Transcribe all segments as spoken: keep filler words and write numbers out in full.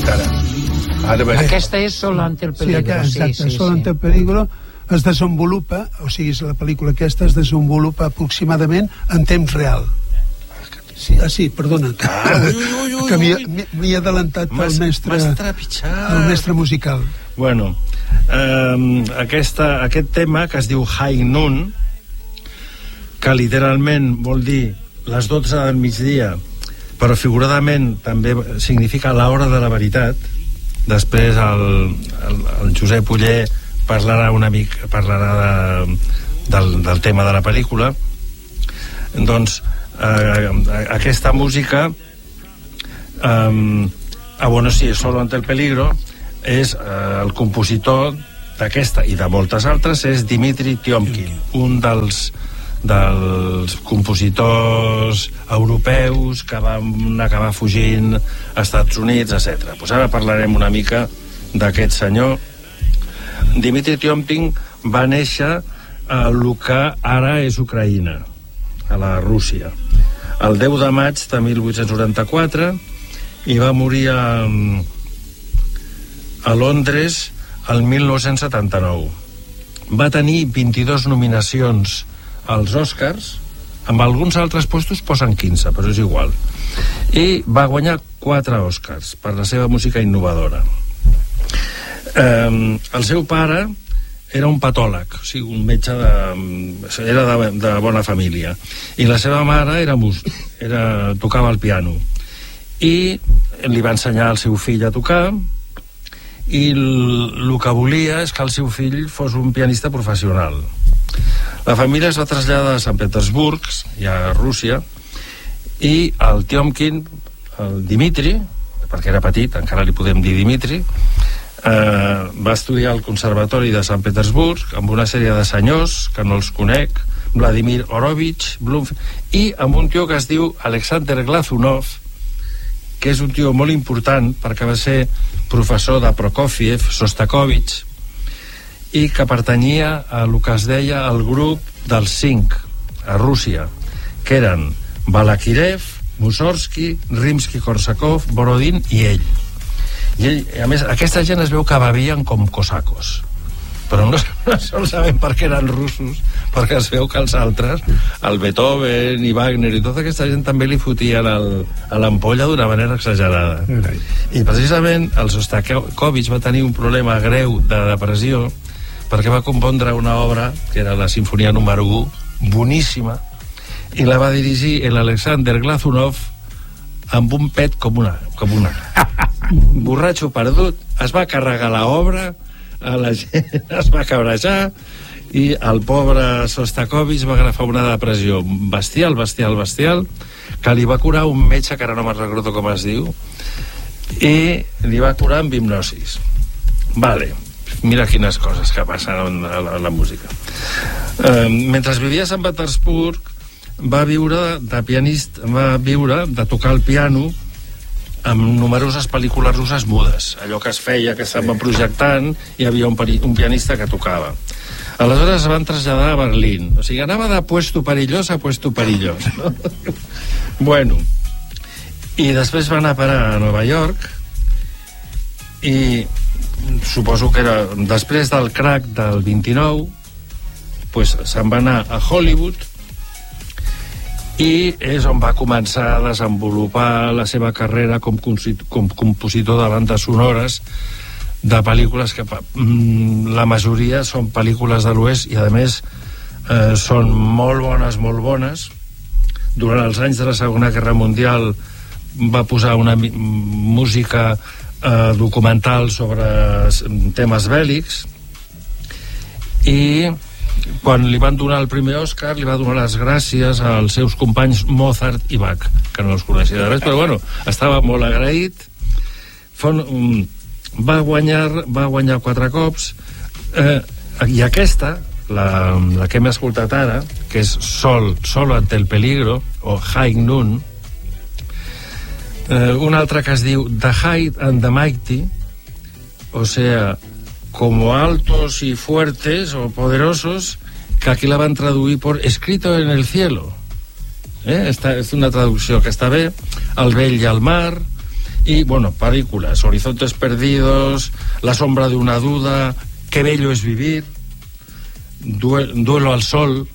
ara. Ara veuré. Aquesta és Solo ante el peligro. Sí, aquest, exacte, sí, sí, Solo ante el peligro es desenvolupa, o sigui, la pel·lícula aquesta es desenvolupa aproximadament en temps real. Sí, ah, sí, perdona, que, ah, ui, ui, ui, que m'hi he adelantat el mestre, el mestre musical. Bueno, eh, aquesta, aquest tema que es diu High Noon, que literalment vol dir les dotze del migdia, però figuradament també significa l'hora de la veritat. Després el, el, el Josep Uller parlarà una mica, parlarà de, del, del tema de la pel·lícula. Doncs eh, aquesta música eh, ah, bueno, sí, Solo ante el peligro és eh, el compositor d'aquesta i de moltes altres és Dimitri Tiomkin, un dels dels compositors europeus que van acabar fugint a Estats Units, etcètera. Pues ara parlarem una mica d'aquest senyor. Dimitri Tiomkin va néixer a el que ara és Ucraïna, a la Rússia, el deu de maig de mil vuit-cents noranta-quatre, i va morir a, a Londres el mil nou-cents setanta-nou. Va tenir vint-i-dues nominacions als Oscars, amb alguns altres postos posen quinze, però és igual, i va guanyar quatre Oscars per la seva música innovadora. Eh, el seu pare era un patòleg, o sigui, un metge de, era de, de bona família, i la seva mare era, mus, era tocava el piano, i li va ensenyar al seu fill a tocar, i el que volia és que el seu fill fos un pianista professional. La família es va traslladar a Sant Petersburg, ja a Rússia, i el Tiomkin, el Dimitri, perquè era petit, encara li podem dir Dimitri, eh, va estudiar al Conservatori de Sant Petersburg amb una sèrie de senyors, que no els conec, Vladimir Horowitz, Bloomfield, i amb un tio que es diu Alexander Glazunov, que és un tio molt important perquè va ser professor de Prokofiev, Sostakovich, i que pertanyia a el que es deia el grup dels cinc a Rússia, que eren Balakirev, Mussorgsky, Rimsky-Korsakov, Borodin i ell. I ell, a més, aquesta gent es veu que bevien com cosacos, però no, no sol sabem per què eren russos, perquè es veu que els altres, el Beethoven i Wagner i tota aquesta gent també li fotien el, a l'ampolla d'una manera exagerada. I precisament el Sostakovich va tenir un problema greu de depressió perquè va compondre una obra que era la Sinfonia número u, boníssima, i la va dirigir l'Alexander Glazunov amb un pet com una, com una borratxo perdut. Es va carregar l'obra, a la gent es va cabrejar, i el pobre Sostakovich va agafar una depressió bestial, bestial, bestial, que li va curar un metge que ara no me'n recordo com es diu, i li va curar amb hipnosis. Vale, mira quines coses que passen a la, a la música. Eh, mentre vivia a Sant Petersburg va viure de pianista, va viure de tocar el piano amb numeroses pel·lícules russes mudes, allò que es feia, que estaven projectant, i hi havia un, un pianista que tocava. Aleshores es van traslladar a Berlín, o sigui, anava de puesto perillós a puesto perillós, no? Bueno, i després va anar a parar a Nova York, i suposo que era després del crack del vint-i-nou, pues se'n va anar a Hollywood, i és on va començar a desenvolupar la seva carrera com, com compositor de bandes sonores de pel·lícules que la majoria són pel·lícules de l'Oest, i a més eh, són molt bones, molt bones. Durant els anys de la Segona Guerra Mundial va posar una música eh, documental sobre temes bèl·lics, i quan li van donar el primer Òscar li va donar les gràcies als seus companys Mozart i Bach, que no els coneixia de res, però bueno, estava molt agraït. Fon, um, va guanyar va guanyar quatre cops, eh, i aquesta, la, la que hem escoltat ara, que és Sol, Solo ante el peligro, o High Noon, eh, una altra que es diu The High and the Mighty, o sea, como altos y fuertes o poderosos, que aquí la van traduir por escrito en el cielo. Eh? Esta és una traducció que està bé. El vell i el mar, Y, bueno, películas: Horizontes Perdidos, La sombra de una duda, Qué bello es vivir, Duelo al sol,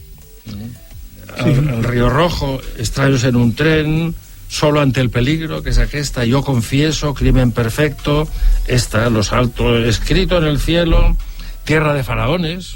sí. el, el Río Rojo, Extraños en un tren, Solo ante el peligro, que es aquesta, Yo confieso, Crimen perfecto, esta, Los altos, Escrito en el cielo, Tierra de faraones,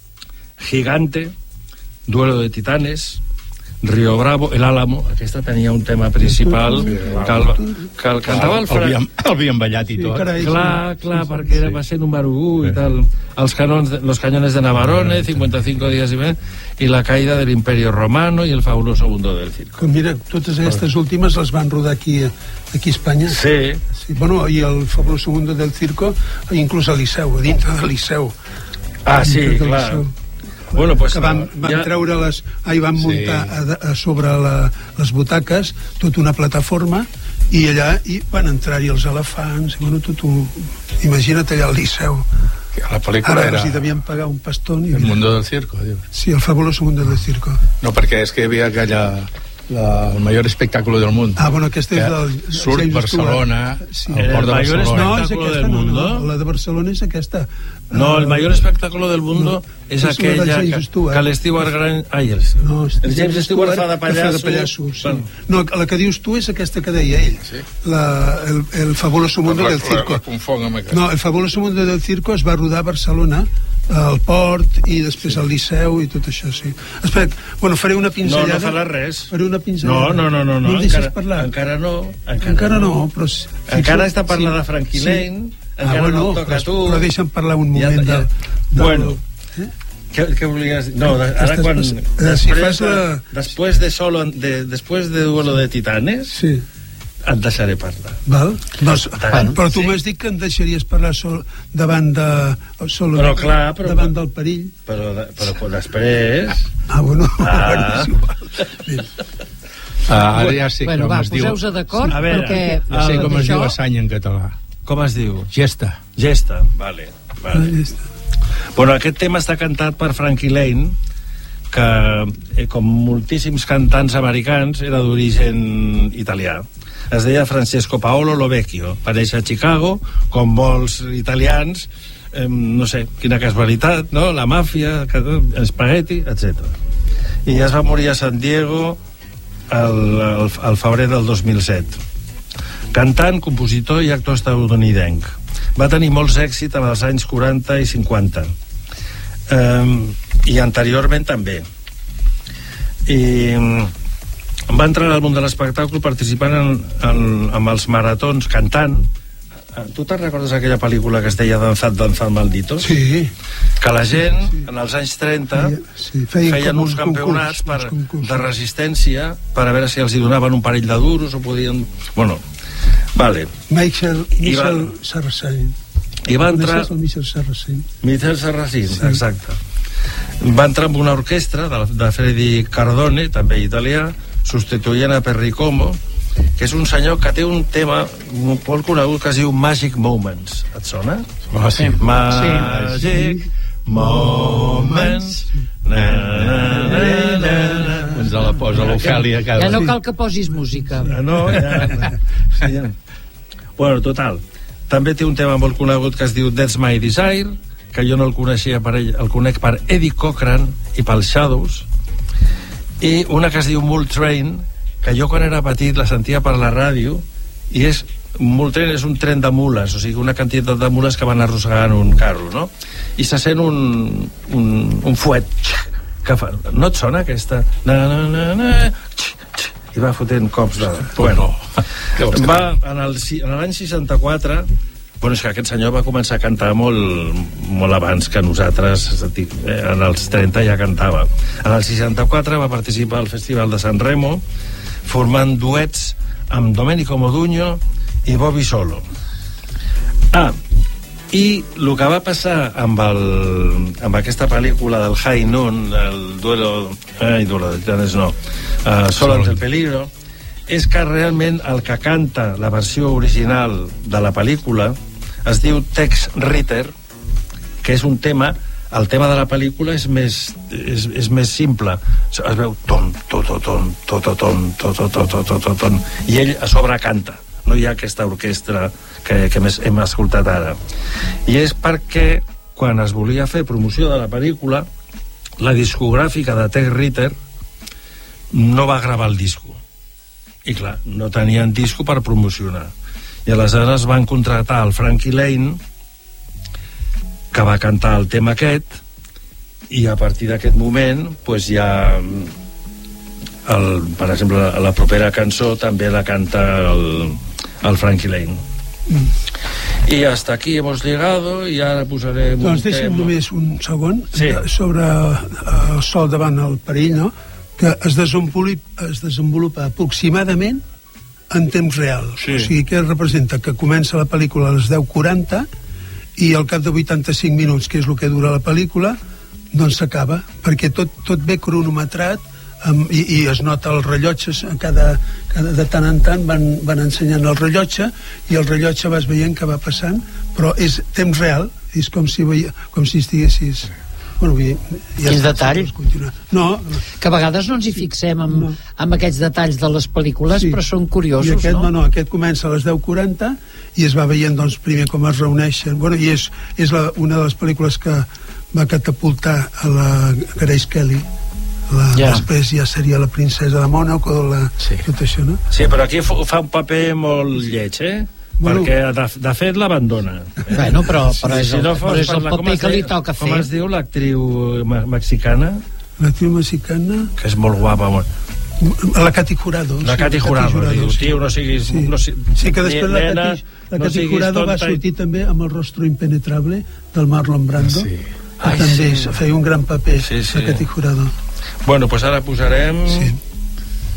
Gigante, Duelo de titanes, Río Bravo, El Álamo. Aquesta tenia un tema principal que el, que el cantava el Fran... El havíem ballat i tot. Sí, clar, clar, perquè era, va ser número u i tal. Els canons, Los cañones de Navarone, cincuenta y cinco días y medio, i La caída del Imperio Romano i El fabuloso mundo del circo. Mira, totes aquestes últimes les van rodar aquí, aquí a Espanya. Sí. Sí. Bueno, i El fabuloso mundo del circo, inclús a Liceu, a dintre del Liceu. Ah, sí, clar. Liceu. Bueno, pues, que van, van ja... treure les... Ahí van muntar sí. a, a sobre la, les butaques tota una plataforma i allà i van entrar-hi els elefants i bueno, tot un... imagina't allà al Liceu. La pel·lícula ara era... si devien pagar un pastón i... El mundo del circo, diu. Sí, El fabuloso mundo del circo. No, perquè és que hi havia aquella... La, el mayor espectáculo del mundo. Ah, bueno, aquesta és del... Surt Barcelona, sí. El port de Barcelona. No, és aquesta, del mundo. No, no, la de Barcelona és aquesta. No, el mayor espectáculo del mundo no, és aquella que, que l'Stewart Gran... Ai, el, no, el James Stewart fa de pallasso. De pallasso sí. Bueno. No, la que dius tu és aquesta que deia ell. Sí? La, el, el fabuloso mundo la, del circo. La, la amb aquesta. No, El fabuloso mundo del circo es va rodar a Barcelona, al port i després sí. al Liceu i tot això, sí. Espera, bueno, faré una pinzellada. No, no farà res. Faré una pinzellada. No, no, no, no. No, no el deixes parlar? Encara no. Encara, encara no, no, però... Encara està parlant sí. de Frankie sí. Lane, encara ah, bueno, no toca però, tu. Però deixa'm parlar un moment ja, ja. del... del bueno, eh? què, què volies dir? No, de, ara quan... Després, després, si fas la... després de solo... De, després de Duelo de Titanes... Sí. Et deixaré parlar. Val? Doncs, bueno, però tu sí. m'has dit que em deixaries parlar sol, davant de... Solo però clar, però... Davant del perill. Però, però, però després... Ah, bueno, ah. és igual. Ah, ara ja sé bueno, com va, es diu... poseu-se d'acord, perquè... Ja sé com es diu assany en català. Com es diu? Gesta. Gesta, vale. vale. Ah, gesta. Bueno, aquest tema està cantat per Frankie Lane, que, eh, com moltíssims cantants americans, era d'origen italià. Es deia Francesco Paolo Lovecchio, va néixer a Chicago, com molts italians, eh, no sé, quina casualitat, no? La màfia, espagueti, etcètera. I ja es va morir a San Diego al, al, al febrer del dos mil set. Cantant, compositor i actor estatunidenc. Va tenir molts èxits en els anys quaranta i cinquanta. Eh, I anteriorment també. I... va entrar al món de l'espectacle participant en, en, en els maratons cantant. Tu te'n recordes aquella pel·lícula que es deia Danzad, Danzad Maldito? Sí. Que la gent, sí. en els anys trenta, sí, feien, feien uns campionats concurs, per, concurs. de resistència per a veure si els hi donaven un parell de duros o podien... Bueno, vale. Michel, Michel va... Sarracín. I va entrar... Michel Sarracín. Michel Sarracín, sí. Exacte. Va entrar amb una orquestra de, de Freddy Cardone, també italià, substituint a Perry Como, que és un senyor que té un tema molt conegut que es diu Magic Moments. Et sona? Oh, sí. Magic sí. Moments. Na, na, na, na, na. Ens la posa l'Ofèlia cada... Ja no cal que posis música. No, ja... Sí, ja. Bueno, total. També té un tema molt conegut que es diu That's My Desire, que jo no el coneixia per ell, el conec per Eddie Cochran i pels Shadows, i una que es diu Mule Train, que jo quan era petit la sentia per la ràdio, i és Mule Train és un tren de mules, o sigui una quantitat de mules que van arrossegant un carro, no? I se sent un, un, un fuet que fa, no et sona aquesta? Na, na, na, na, i va fotent cops de... Bueno, va en el, en l'any seixanta-quatre. Bueno, és que aquest senyor va començar a cantar molt, molt abans que nosaltres, en els trenta ja cantava. En el seixanta-quatre va participar al Festival de San Remo, formant duets amb Domenico Modugno i Bobby Solo. Ah, i el que va passar amb, el, amb aquesta pel·lícula del High Noon, el duelo... Ai, duelo de titanes, no. Uh, Solo ante el peligro, és que realment el que canta la versió original de la pel·lícula es diu Tex Ritter, que és un tema, el tema de la pel·lícula és més, és, és més simple, es veu ton, to, to, ton, to, to, ton, to, to, to, to, to, ton, i ell a sobre canta, no hi ha aquesta orquestra que, que més hem escoltat ara. I és perquè quan es volia fer promoció de la pel·lícula, la discogràfica de Tex Ritter no va gravar el disco. I clar, no tenien disco per promocionar. I aleshores van contractar el Frankie Lane, que va cantar el tema aquest, i a partir d'aquest moment pues ja el, per exemple la propera cançó també la canta el, el Frankie Lane. mm. I hasta aquí hemos llegado i ara posarem doncs un deixa'm tema. només un segon sí. sobre el sol davant el perill, no? Que es desenvolupa, es desenvolupa aproximadament en temps real. Sí. O sigui, que representa que comença la pel·lícula a les deu quaranta i al cap de vuitanta-cinc minuts, que és el que dura la pel·lícula, doncs s'acaba, perquè tot, tot ve cronometrat um, i, i es nota els rellotges, cada, cada, de tant en tant van, van ensenyant el rellotge i el rellotge vas veient que va passant, però és temps real, és com si, veia, com si estiguessis... Bueno, ja Quin detall. No, que a vegades no ens hi fixem amb, no. amb aquests detalls de les pel·lícules, sí. Però són curiosos, I aquest, no? no? No, aquest comença a les deu quaranta i es va veient doncs, primer com es reuneixen. Bueno, i és, és la, una de les pel·lícules que va catapultar a la Grace Kelly. La, ja. Després ja seria la princesa de Mònaco, la, sí. Tot això, no? Sí, però aquí fa un paper molt lleig, eh? Bueno, perquè de, de fet l'abandona. Bueno, però, però és el, si no però és el la, paper que li toca fer. Com es diu l'actriu mexicana? L'actriu mexicana... Que és molt guapa, molt. La Katy Jurado. La Katy sí, Jurado, Jurado diu, sí. tio, no siguis... Sí, no, si, sí que després la nena, Katy, la no Katy Jurado va sortir i... també amb el rostro impenetrable del Marlon Brando. Sí. Ai, també sí. feia un gran paper, sí, sí. la Katy Jurado. Bueno, pues ara posarem... Sí.